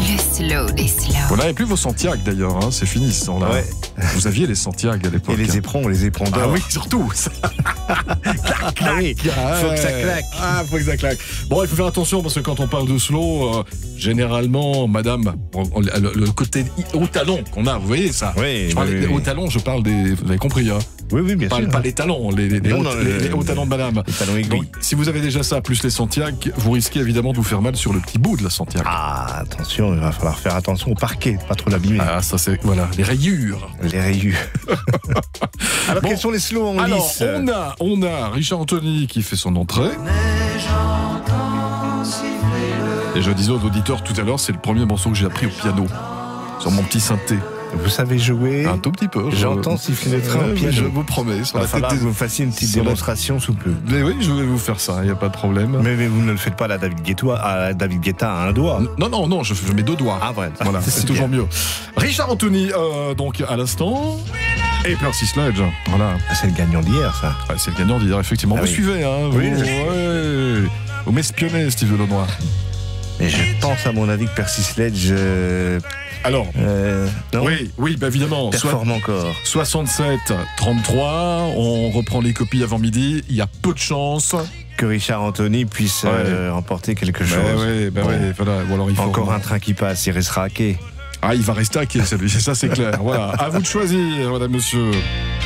Le slow des slows. Vous n'avez plus vos Santiago d'ailleurs, hein, c'est fini ce temps-là. Ouais. Vous aviez les Santiago à l'époque. Et les éperons d'or. Ah oui, surtout. Ah oui, faut que ça claque. Ah, faut que ça claque. Bon, il faut faire attention parce que quand on parle de slow, généralement, madame, le côté haut talon qu'on a, vous voyez ça. Oui, je parle des hauts talons, je parle des. Vous avez compris, hein. Oui, bien sûr. Pas les talons, les hauts talons de madame. Les talons aiguilles. Donc, si vous avez déjà ça, plus les Santiago, vous risquez évidemment de vous faire mal sur le petit bout de la Santiago. Ah, attention, il va falloir faire attention au parquet, pas trop l'abîmer. Ah, ça c'est, voilà, les rayures. Les rayures. Alors, Bon, quels sont les slows en alors, lice? on a Richard Anthony qui fait son entrée. Et je disais aux auditeurs tout à l'heure, c'est le premier morceau que j'ai appris au piano, sur mon petit synthé. Vous savez jouer? Un tout petit peu. J'entends siffler le train au piano. Je vous promets. Il va falloir que vous fassiez une petite démonstration sous peu. Mais oui, je vais vous faire ça, il n'y a pas de problème. Mais vous ne le faites pas à David Guetta à un doigt. Non, je mets 2 doigts. Ah, ouais. Voilà, c'est toujours mieux. Richard Anthony, donc à l'instant. Et Percy Sledge, voilà. Ah, c'est le gagnant d'hier, ça. Ah, c'est le gagnant d'hier, effectivement. Ah, vous oui. suivez, hein. Oui, Vous m'espionnez, Steve Lenoir. Et je pense, à mon avis, que Percy Sledge. Alors, non, oui, bah évidemment. performe encore. 67-33, on reprend les copies avant midi. Il y a peu de chance. Que Richard Anthony puisse remporter quelque chose. Bah ouais, voilà. Ou alors il faut Encore un train qui passe, il restera hacké. Ah, il va rester hacké, celui, ça c'est clair. Voilà, à vous de choisir, madame, monsieur.